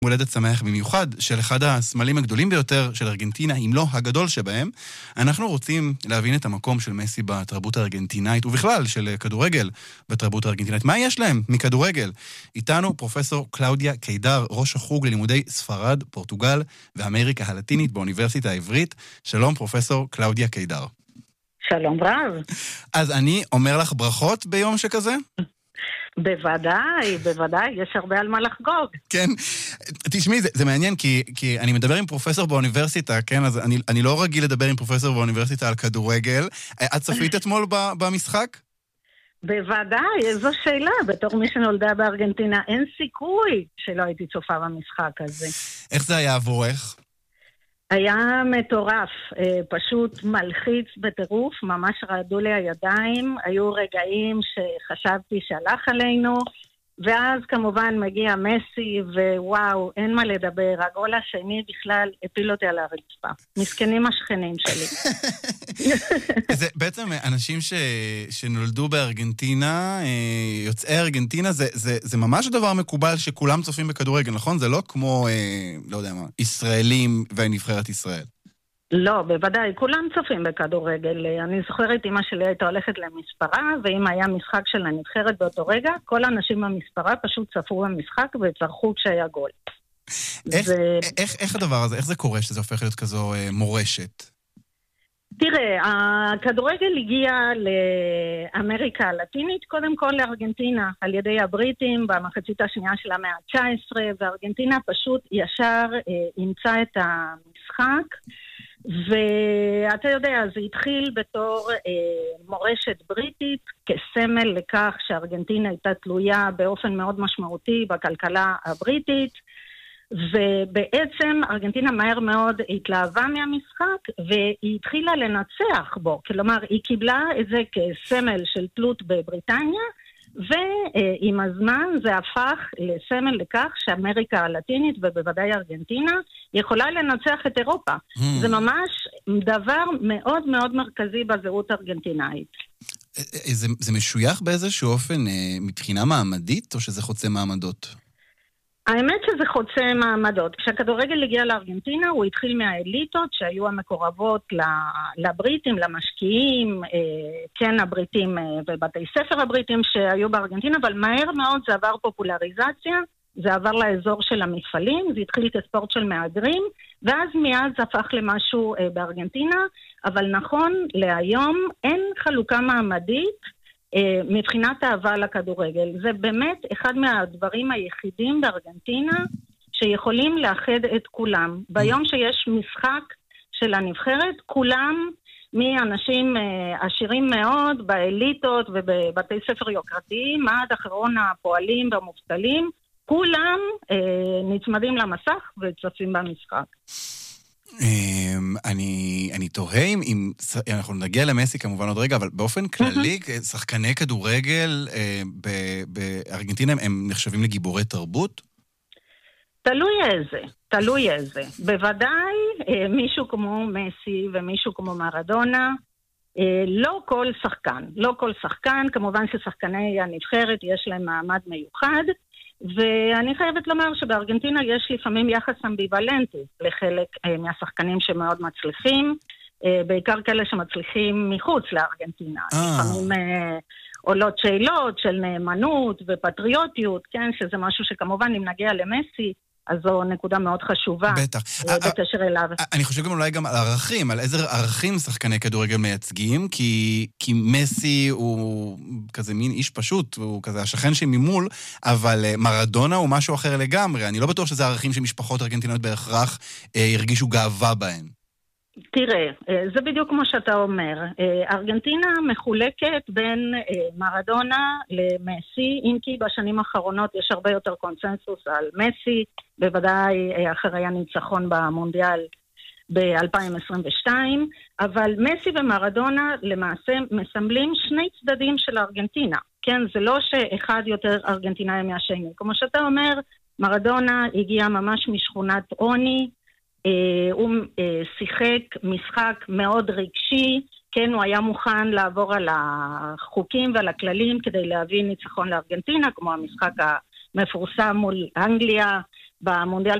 מולדת שמח במיוחד של אחד הסמלים הגדולים ביותר של ארגנטינה, אם לא הגדול שבהם. אנחנו רוצים להבין את המקום של מסי בתרבות הארגנטינאית, ובכלל של כדורגל בתרבות הארגנטינאית. מה יש להם מכדורגל? איתנו פרופסור קלאודיה קידר, ראש החוג ללימודי ספרד, פורטוגל ואמריקה הלטינית באוניברסיטה העברית. שלום פרופסור קלאודיה קידר. שלום רב. אז אני אומר לך ברכות ביום שכזה? בוודאי, בוודאי, יש הרבה על מה לחגוג. כן, תשמעי, זה מעניין, כי אני מדבר עם פרופסור באוניברסיטה, כן, אז אני לא רגיל לדבר עם פרופסור באוניברסיטה על כדורגל. את צפית אתמול במשחק? בוודאי, איזו שאלה, בתור מי שנולדה בארגנטינה, אין סיכוי שלא הייתי צופה במשחק הזה. איך זה היה עבורך? היה מטורף, פשוט מלחיץ בטירוף, ממש רעדו לי הידיים, היו רגעים שחשבתי שהלך עלינו, ואז כמובן מגיע מסי, ווואו, אין מה לדבר, הגול השני בכלל הפיל אותי על הרצפה. מסכנים השכנים שלי. זה בעצם אנשים שנולדו בארגנטינה, יוצאי ארגנטינה, זה ממש דבר מקובל שכולם צופים בכדורגל, נכון? זה לא כמו, לא יודע מה, ישראלים ונבחרת ישראל. לא, בוודאי, כולם צופים בכדורגל. אני זוכרת, אמא שלי הייתה הולכת למספרה, ואם היה משחק של הנבחרת באותו רגע, כל האנשים במספרה פשוט צפו במשחק וצרכו כשהיה גול. איך הדבר הזה, איך זה קורה שזה הופך להיות כזו מורשת? תראה, הכדורגל הגיע לאמריקה הלטינית, קודם כל לארגנטינה, על ידי הבריטים במחצית השנייה של המאה ה-19, וארגנטינה פשוט ישר אימצה את המשחק, ואתה יודע, זה התחיל בתור מורשת בריטית, כסמל לכך שארגנטינה הייתה תלויה באופן מאוד משמעותי בכלכלה הבריטית, ובעצם ארגנטינה מהר מאוד התלהבה מהמשחק, והיא התחילה לנצח בו, כלומר היא קיבלה את זה כסמל של תלות בבריטניה, ועם הזמן זה הפך לסמל לכך שאמריקה הלטינית ובוודאי ארגנטינה יכולה לנצח את אירופה. זה ממש דבר מאוד מאוד מרכזי בזהות הארגנטינאית. זה משוייך באיזשהו אופן מבחינה מעמדית או שזה חוצה מעמדות? האמת שזה חוצה מעמדות. כשהכדורגל הגיע לארגנטינה, הוא התחיל מהאליטות שהיו המקורבות לבריטים, למשקיעים, כן הבריטים ובתי ספר הבריטים שהיו בארגנטינה, אבל מהר מאוד זה עבר פופולריזציה, זה עבר לאזור של המפעלים, זה התחיל כספורט של מהגרים, ואז מיד זה הפך למשהו בארגנטינה, אבל נכון, להיום אין חלוקה מעמדית, מבחינת אהבה לכדורגל. זה באמת אחד מהדברים היחידים בארגנטינה שיכולים לאחד את כולם. ביום שיש משחק של הנבחרת, כולם מאנשים עשירים מאוד, באליטות ובבתי ספר יוקרתיים, עד אחרון הפועלים והמובטלים, כולם נצמדים למסך וצופים במשחק. אני תוהה אם אנחנו נגיע למסי כמובן עוד רגע, אבל באופן כללי, שחקני כדורגל בארגנטינה הם נחשבים לגיבורי תרבות? תלוי איזה. בוודאי מישהו כמו מסי ומישהו כמו מרדונה, לא כל שחקן, כמובן ששחקני הנבחרת יש להם מעמד מיוחד, ואני חייבת לומר שבארגנטינה יש לפעמים יחס אמביוולנטי לחלק מהשחקנים שמאוד מצליחים, בעיקר כאלה שמצליחים מחוץ לארגנטינה. לפעמים עולות שאלות של נאמנות ופטריוטיות, כן, שזה משהו שכמובן אם נגיע למסי, אז זו נקודה מאוד חשובה. בטח. בקשר אליו. אני חושב גם אולי גם על ערכים, על איזה ערכים שחקני כדורגל מייצגים, כי מסי הוא כזה מין איש פשוט, הוא כזה השכן שממול, אבל מרדונה הוא משהו אחר לגמרי. אני לא בטוח שזה ערכים שמשפחות ארגנטיניות בהכרח הרגישו גאווה בהן. תראה, זה בדיוק כמו שאתה אומר. ארגנטינה מחולקת בין מרדונה למסי, אם כי בשנים האחרונות יש הרבה יותר קונסנסוס על מסי, בוודאי אחרי הניצחון במונדיאל ב-2022, אבל מסי ומרדונה למעשה מסמלים שני צדדים של ארגנטינה. כן, זה לא שאחד יותר ארגנטינאי מהשני. כמו שאתה אומר, מרדונה הגיע ממש משכונת עוני, הוא שיחק משחק מאוד רגשי, כן, הוא היה מוכן לעבור על החוקים ועל הכללים כדי להביא ניצחון לארגנטינה, כמו המשחק המפורסם מול אנגליה במונדיאל